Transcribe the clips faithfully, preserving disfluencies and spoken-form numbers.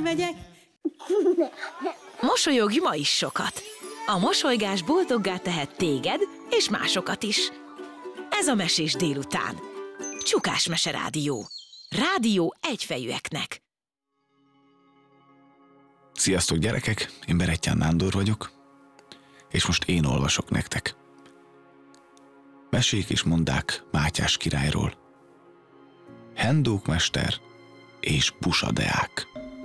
megyek. Mosolyogj ma is sokat. A mosolygás boldoggá tehet téged és másokat is. Ez a Mesés délután. Csukás Mese Rádió. Rádió egyfejűeknek. Sziasztok gyerekek, én Berettyán Nándor vagyok, és most én olvasok nektek. Mesék és mondák Mátyás királyról. Hendók mester és Busa Deák.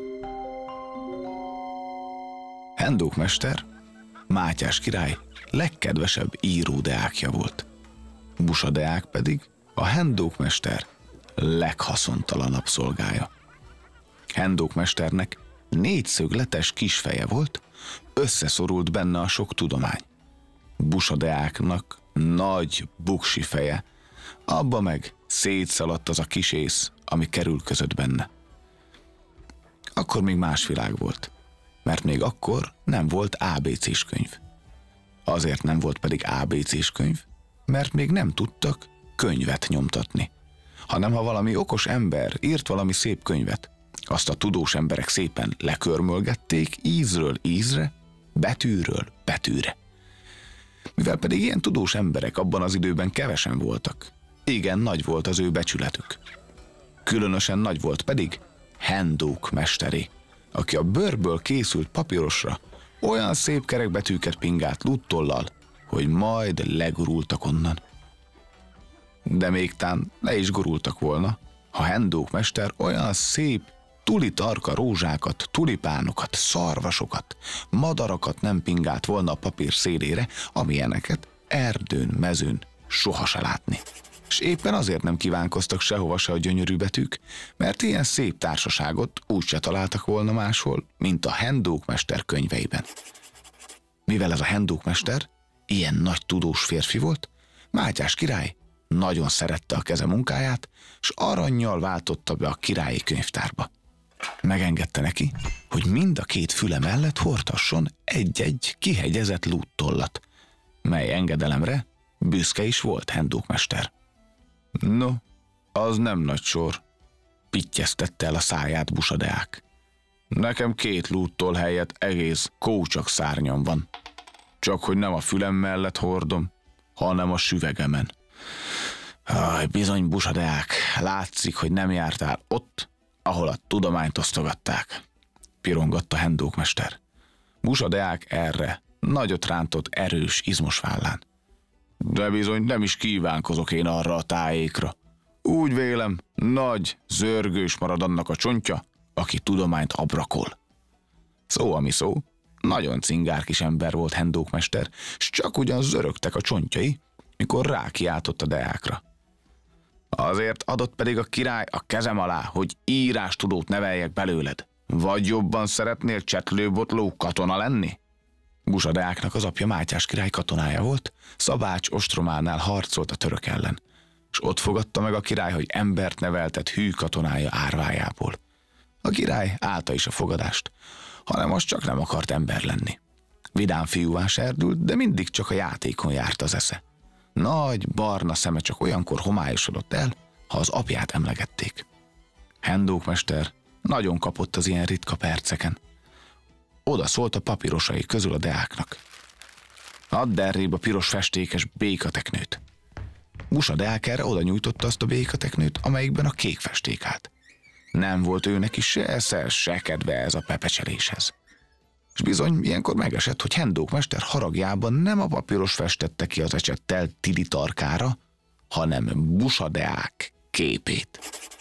Hendók mester Mátyás király legkedvesebb író deákja volt. Busa Deák pedig a Hendók mester leghaszontalanabb szolgája. Hendók mesternek négyszögletes kisfeje volt, összeszorult benne a sok tudomány. Busa Deáknak nagy buksi feje, abba meg szétszaladt az a kis ész, ami kerül között benne. Akkor még más világ volt, mert még akkor nem volt á bé cés könyv. Azért nem volt pedig á bé cés könyv, mert még nem tudtak könyvet nyomtatni, hanem ha valami okos ember írt valami szép könyvet, azt a tudós emberek szépen lekörmölgették ízről ízre, betűről betűre. Mivel pedig ilyen tudós emberek abban az időben kevesen voltak, igen nagy volt az ő becsületük. Különösen nagy volt pedig Hendók mesteré, aki a bőrből készült papírosra olyan szép kerekbetűket pingált lúttollal, hogy majd legurultak onnan. De még tán le is gurultak volna, ha Hendók mester olyan szép tulitarka rózsákat, tulipánokat, szarvasokat, madarakat nem pingált volna a papír szélére, amilyeneket erdőn, mezőn soha se látni. És éppen azért nem kívánkoztak sehova se a gyönyörű betűk, mert ilyen szép társaságot úgy se találtak volna máshol, mint a Hendók mester könyveiben. Mivel ez a Hendók mester ilyen nagy tudós férfi volt, Mátyás király nagyon szerette a keze munkáját, és arannyal váltotta be a királyi könyvtárba. Megengedte neki, hogy mind a két füle mellett hordhasson egy-egy kihegyezett lúttollat, mely engedelemre büszke is volt Hendók mester. No, az nem nagy sor, pittyesztette el a száját Busa Deák. Nekem két lúttoll helyett egész kócsak szárnyam van. Csak hogy nem a fülem mellett hordom, hanem a süvegemen. Aj, bizony, Busa Deák, látszik, hogy nem jártál ott, ahol a tudományt osztogatták, pirongatta Hendók mester. Busa Deák erre nagyot rántott erős izmos vállán. De bizony nem is kívánkozok én arra a tájékra. Úgy vélem, nagy, zörgős marad annak a csontja, aki tudományt abrakol. Szó, ami szó, nagyon cingár kis ember volt Hendók mester, s csak ugyan zörögtek a csontjai, mikor rákiáltott a Deákra. Azért adott pedig a király a kezem alá, hogy írástudót neveljek belőled. Vagy jobban szeretnél csetlőbotló katona lenni? Busa Deáknak az apja Mátyás király katonája volt, Szabács ostrománál harcolt a török ellen, és ott fogadta meg a király, hogy embert neveltet hű katonája árvájából. A király állta is a fogadást, hanem most csak nem akart ember lenni. Vidám fiúvá serdült, de mindig csak a játékon járt az esze. Nagy, barna szeme csak olyankor homályosodott el, ha az apját emlegették. Hendók mester nagyon kapott az ilyen ritka perceken. Oda szólt a papírosai közül a Deáknak. Add errébb a piros festékes békateknőt. Busa Deák erre oda nyújtotta azt a békateknőt, amelyikben a kék festék állt. Nem volt ő neki se esze, se kedve ez a pepecseléshez. És bizony ilyenkor megesett, hogy Hendók mester haragjában nem a papíros festette ki az ecsettel tili tarkára, hanem Busa Deák képét.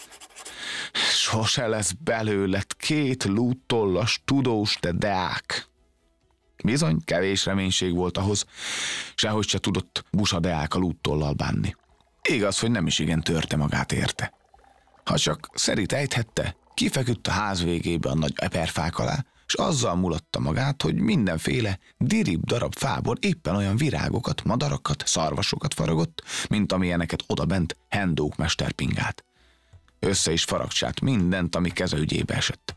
Sose lesz belőled két lúttollas tudós te Deák. Bizony, kevés reménység volt ahhoz, sehogy se tudott Busa Deák a lúttollal bánni. Igaz, hogy nem is igen törte magát érte. Ha csak szerint ejthette, kifeküdt a ház végébe a nagy eperfák alá, és azzal mulatta magát, hogy mindenféle dirib darab fából éppen olyan virágokat, madarakat, szarvasokat faragott, mint amilyeneket odabent Hendók mester pingált. Össze is faragcsált mindent, ami keze ügyébe esett.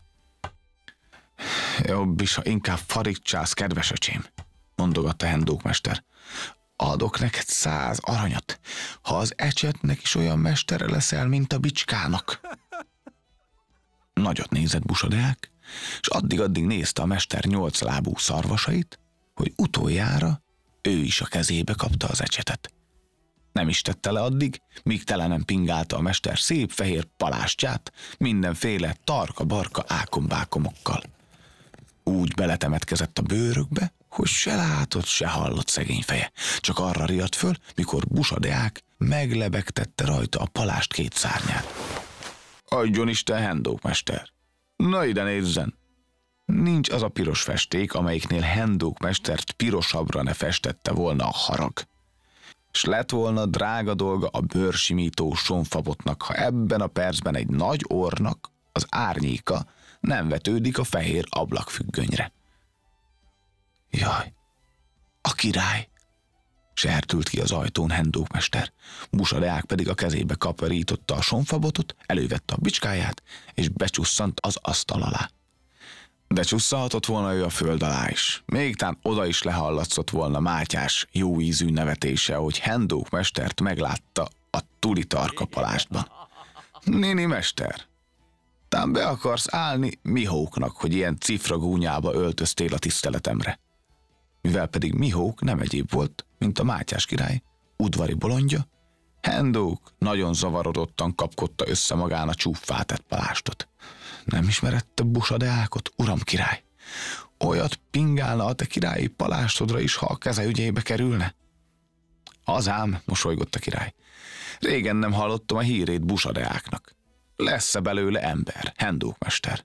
Jobb is, ha inkább farigcsász, kedves öcsém, mondogatta Hendók mester. Adok neked száz aranyat, ha az ecsetnek is olyan mestere leszel, mint a bicskának. Nagyot nézett Busa Deák, és addig-addig nézte a mester nyolclábú szarvasait, hogy utoljára ő is a kezébe kapta az ecsetet. Nem is tette le addig, míg tele nem pingálta a mester szép fehér palástját mindenféle tarka-barka ákombákomokkal. Úgy beletemetkezett a bőrökbe, hogy se látott, se hallott szegény feje. Csak arra riadt föl, mikor Busa Deák meglebegtette rajta a palást két szárnyát. Adjon Isten, Hendók mester! Na ide nézzen! Nincs az a piros festék, amelyiknél Hendók mestert pirosabbra ne festette volna a harag. S lett volna drága dolga a bőrsimító sonfabotnak, ha ebben a percben egy nagy orrnak az árnyéka nem vetődik a fehér ablakfüggönyre. Jaj, a király! Sertült ki az ajtón Hendók mester. Busa Deák pedig a kezébe kaparította a sonfabotot, elővette a bicskáját, és becsusszant az asztal alá. De csusszalhatott volna ő a föld alá is. Még tán oda is lehallatszott volna Mátyás jó ízű nevetése, hogy Hendók mestert meglátta a tuli tarka palástban. Néni mester, tán be akarsz állni Mihóknak, hogy ilyen cifra gúnyába öltöztél a tiszteletemre. Mivel pedig Mihók nem egyéb volt, mint a Mátyás király udvari bolondja, Hendók nagyon zavarodottan kapkodta össze magán a csúffátett palástot. Nem ismerette Busa Deákot, uram király? Olyat pingálna a te királyi palástodra is, ha a keze ügyébe kerülne? Az ám, mosolygott a király. Régen nem hallottam a hírét Busa Deáknak. Lesz-e belőle ember, Hendók mester?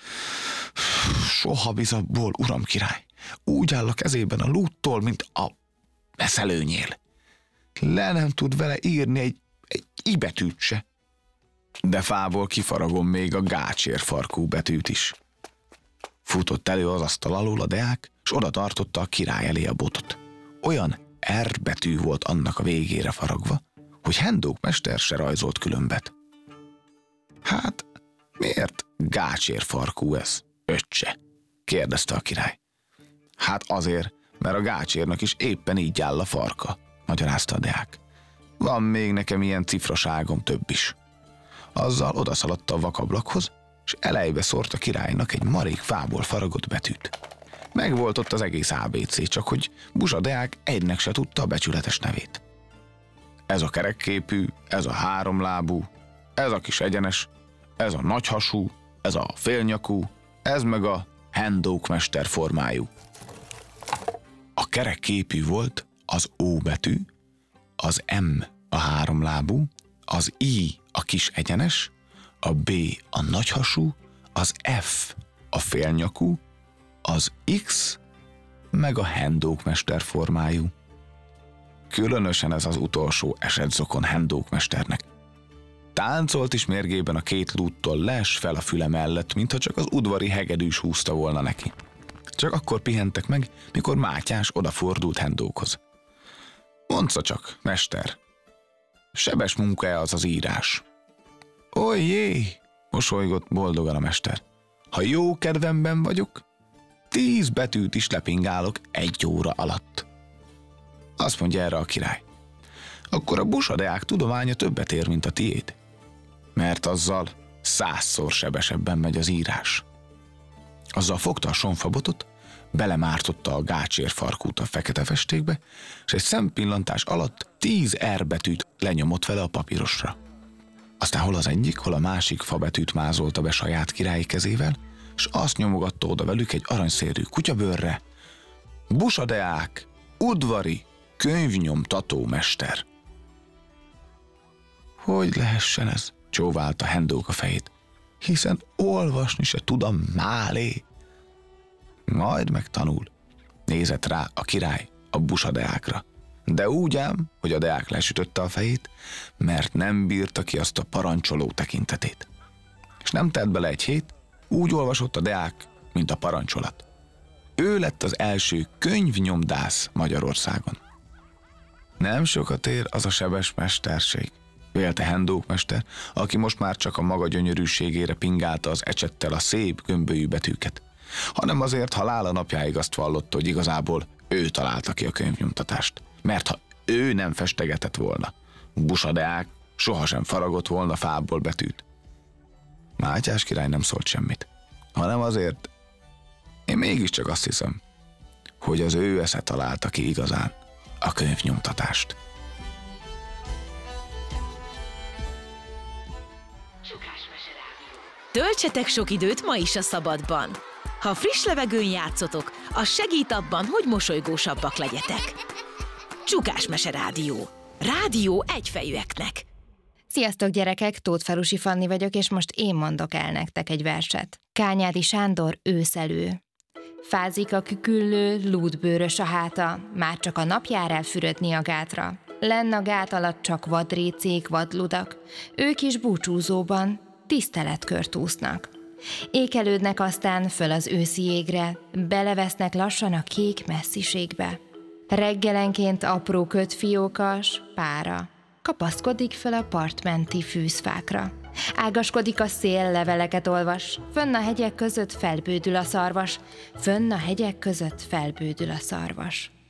Soha bizabból, uram király. Úgy áll a kezében a lúttól, mint a meszelőnyél. Le nem tud vele írni egy, egy i betűt se. De fából kifaragom még a gácsérfarkú betűt is. Futott elő az asztal alól a Deák, s oda tartotta a király elé a botot. Olyan R betű volt annak a végére faragva, hogy Hendók mester se rajzolt különbet. Hát, miért gácsérfarkú ez, öccse? Kérdezte a király. Hát azért, mert a gácsérnak is éppen így áll a farka, magyarázta a Deák. Van még nekem ilyen cifraságom több is. Azzal odaszaladt a vakablakhoz, és elejbe szórt a királynak egy marék fából faragott betűt. Megvolt ott az egész á bé cé, csak hogy Busa Deák egynek se tudta a becsületes nevét. Ez a kerekképű, ez a háromlábú, ez a kis egyenes, ez a nagyhasú, ez a félnyakú, ez meg a Hendók mester formájú. A kerekképű volt az O betű, az M a háromlábú, az I a kis egyenes, a B a nagyhasú, az F a félnyakú, az X meg a Hendók mester formájú. Különösen ez az utolsó esett zokon Hendók mesternek. Táncolt is mérgében a két lúttól les fel a füle mellett, mintha csak az udvari hegedűs húzta volna neki. Csak akkor pihentek meg, mikor Mátyás odafordult Hendókhoz. Mondsza csak, mester, sebes munka-e az az írás? Oly jé, mosolygott boldogan a mester. Ha jó kedvemben vagyok, tíz betűt is lepingálok egy óra alatt. Azt mondja erre a király. Akkor a Busa Deák tudománya többet ér, mint a tiéd. Mert azzal százszor sebesebben megy az írás. Azzal fogta a sonfabotot, belemártotta a gácsérfarkút a fekete festékbe, és egy szempillantás alatt tíz R betűt lenyomott vele a papírosra. Aztán hol az egyik, hol a másik fabetűt mázolta be saját királyi kezével, és azt nyomogatta oda velük egy aranyszérű kutyabőrre. Busa Deák, udvari, könyvnyomtató mester. Hogy lehessen ez? Csóválta Hendók a fejét. Hiszen olvasni se tudom málé. Majd megtanul. Nézett rá a király a Busa Deákra. De úgy ám, hogy a Deák lesütötte a fejét, mert nem bírta ki azt a parancsoló tekintetét. És nem telt bele egy hét, úgy olvasott a Deák, mint a parancsolat. Ő lett az első könyvnyomdász Magyarországon. Nem sokat ér az a sebes mesterség, vélte Hendók mester, aki most már csak a maga gyönyörűségére pingálta az ecsettel a szép gömbölyű betűket, hanem azért halála napjáig azt vallotta, hogy igazából ő találta ki a könyvnyomtatást. Mert ha ő nem festegetett volna, Busa Deák sohasem faragott volna fából betűt. Mátyás király nem szólt semmit. hanem azért, én mégiscsak azt hiszem, hogy az ő esze találta ki igazán a könyvnyomtatást. Töltsetek sok időt ma is a szabadban. Ha friss levegőn játszotok, az segít abban, hogy mosolygósabbak legyetek. Csukás Mese Rádió. Rádió egyfejűeknek. Sziasztok gyerekek, Tóth Falusi Fanni vagyok, és most én mondok el nektek egy verset. Kányádi Sándor őszelő. Fázik a küküllő, lúdbőrös a háta, már csak a nap jár el fürödni a gátra. Lenn a gát alatt csak vadrécék, vadludak, ők is búcsúzóban tiszteletkört úsznak. Ékelődnek aztán föl az őszi égre, belevesznek lassan a kék messziségbe. Reggelenként apró kötfiókas pára kapaszkodik fel a partmenti fűzfákra. Ágaskodik a szél, leveleket olvas, fönn a hegyek között felbődül a szarvas, fönn a hegyek között felbődül a szarvas.